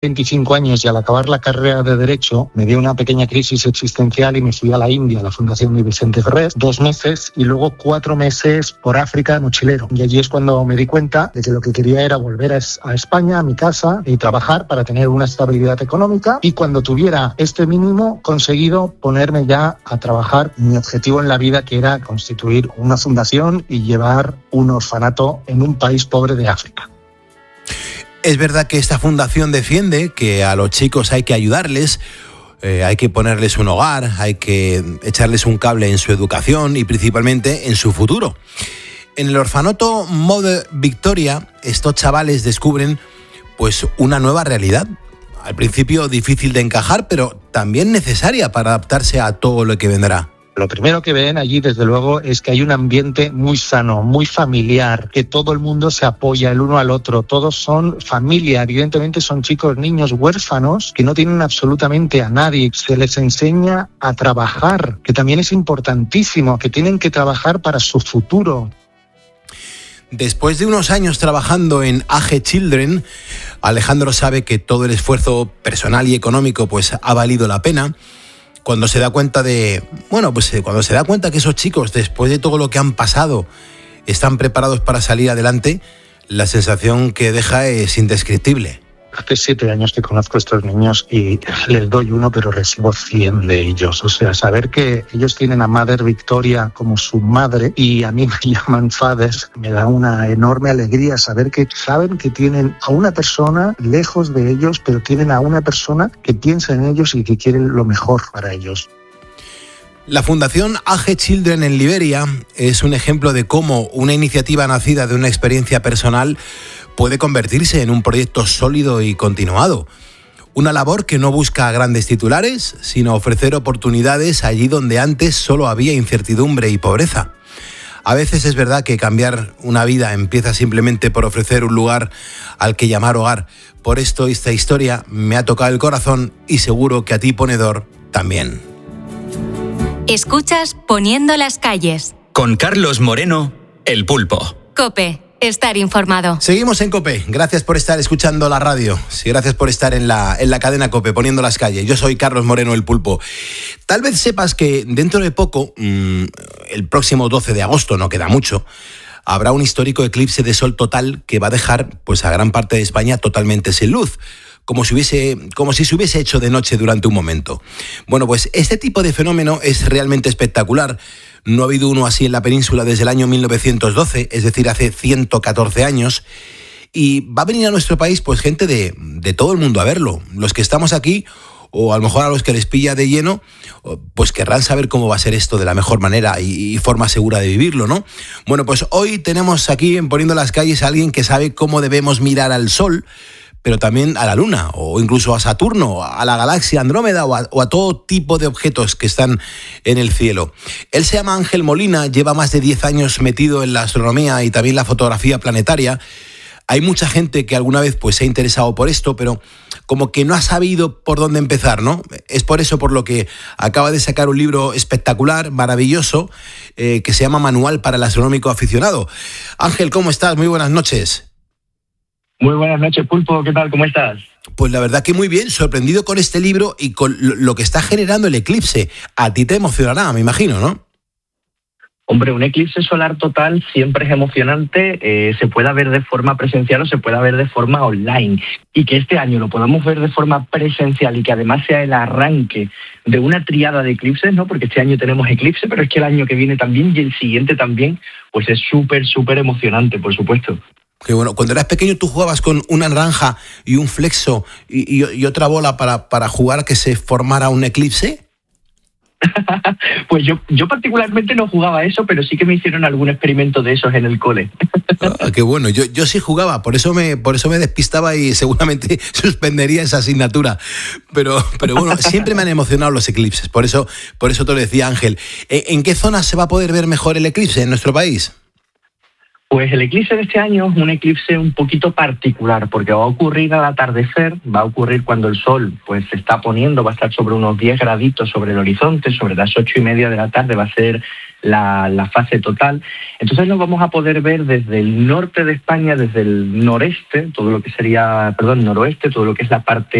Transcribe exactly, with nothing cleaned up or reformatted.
veinticinco años y al acabar la carrera de Derecho me dio una pequeña crisis existencial y me fui a la India, a la Fundación de Vicente Ferrer, dos meses y luego cuatro meses por África mochilero. Y allí es cuando me di cuenta de que lo que quería era volver a, a España, a mi casa, y trabajar para tener una estabilidad económica. Y cuando tuviera este mínimo, conseguido ponerme ya a trabajar mi objetivo en la vida, que era constituir una fundación y llevar un orfanato en un país pobre de África. Es verdad que esta fundación defiende que a los chicos hay que ayudarles, eh, hay que ponerles un hogar, hay que echarles un cable en su educación y principalmente en su futuro. En el orfanato Mother Victoria, estos chavales descubren pues una nueva realidad. Al principio difícil de encajar, pero también necesaria para adaptarse a todo lo que vendrá. Lo primero que ven allí, desde luego, es que hay un ambiente muy sano, muy familiar, que todo el mundo se apoya el uno al otro, todos son familia, evidentemente son chicos, niños huérfanos que no tienen absolutamente a nadie, se les enseña a trabajar, que también es importantísimo, que tienen que trabajar para su futuro. Después de unos años trabajando en A G Children, Alejandro sabe que todo el esfuerzo personal y económico pues ha valido la pena. Cuando se da cuenta de, bueno, pues cuando se da cuenta que esos chicos, después de todo lo que han pasado, están preparados para salir adelante, la sensación que deja es indescriptible. Hace siete años que conozco a estos niños y les doy uno, pero recibo cien de ellos. O sea, saber que ellos tienen a Mother Victoria como su madre y a mí me llaman fathers, me da una enorme alegría saber que saben que tienen a una persona lejos de ellos, pero tienen a una persona que piensa en ellos y que quiere lo mejor para ellos. La Fundación A G Children en Liberia es un ejemplo de cómo una iniciativa nacida de una experiencia personal puede convertirse en un proyecto sólido y continuado. Una labor que no busca grandes titulares, sino ofrecer oportunidades allí donde antes solo había incertidumbre y pobreza. A veces es verdad que cambiar una vida empieza simplemente por ofrecer un lugar al que llamar hogar. Por esto esta historia me ha tocado el corazón y seguro que a ti, ponedor, también. Escuchas Poniendo las calles. Con Carlos Moreno, El Pulpo. COPE. Estar informado. Seguimos en COPE. Gracias por estar escuchando la radio. Sí, gracias por estar en la, en la cadena COPE, Poniendo las calles. Yo soy Carlos Moreno, El Pulpo. Tal vez sepas que dentro de poco, mmm, el próximo doce de agosto, no queda mucho, habrá un histórico eclipse de sol total que va a dejar pues, a gran parte de España totalmente sin luz. Como si, hubiese, como si se hubiese hecho de noche durante un momento. Bueno, pues este tipo de fenómeno es realmente espectacular. No ha habido uno así en la península desde el año mil novecientos doce, es decir, hace ciento catorce años. Y va a venir a nuestro país pues gente de, de todo el mundo a verlo. Los que estamos aquí, o a lo mejor a los que les pilla de lleno, pues querrán saber cómo va a ser esto de la mejor manera y, y forma segura de vivirlo, ¿no? Bueno, pues hoy tenemos aquí en Poniendo las calles a alguien que sabe cómo debemos mirar al sol, pero también a la Luna, o incluso a Saturno, a la galaxia Andrómeda, o a, o a todo tipo de objetos que están en el cielo. Él se llama Ángel Molina, lleva más de diez años metido en la astronomía y también la fotografía planetaria. Hay mucha gente que alguna vez pues, se ha interesado por esto, pero como que no ha sabido por dónde empezar, ¿no? Es por eso por lo que acaba de sacar un libro espectacular, maravilloso, eh, que se llama Manual para el Astronómico Aficionado. Ángel, ¿cómo estás? Muy buenas noches. Muy buenas noches, Pulpo. ¿Qué tal? ¿Cómo estás? Pues la verdad que muy bien, sorprendido con este libro y con lo que está generando el eclipse. A ti te emocionará, me imagino, ¿no? Hombre, un eclipse solar total siempre es emocionante, eh, se pueda ver de forma presencial o se pueda ver de forma online. Y que este año lo podamos ver de forma presencial y que además sea el arranque de una triada de eclipses, ¿no? Porque este año tenemos eclipse, pero es que el año que viene también y el siguiente también, pues es súper, súper emocionante, por supuesto. Que bueno, cuando eras pequeño tú jugabas con una naranja y un flexo y, y, y otra bola para, para jugar a que se formara un eclipse. Pues yo, yo particularmente no jugaba eso, pero sí que me hicieron algún experimento de esos en el cole. Ah, qué bueno, yo, yo sí jugaba, por eso me, por eso me despistaba y seguramente suspendería esa asignatura. Pero, pero bueno, siempre me han emocionado los eclipses, por eso, por eso te lo decía Ángel. ¿En, en qué zona se va a poder ver mejor el eclipse en nuestro país? Pues el eclipse de este año es un eclipse un poquito particular, porque va a ocurrir al atardecer, va a ocurrir cuando el sol pues se está poniendo, va a estar sobre unos diez graditos sobre el horizonte, sobre las ocho y media de la tarde va a ser la, la fase total. Entonces lo vamos a poder ver desde el norte de España, desde el noreste, todo lo que sería, perdón, noroeste, todo lo que es la parte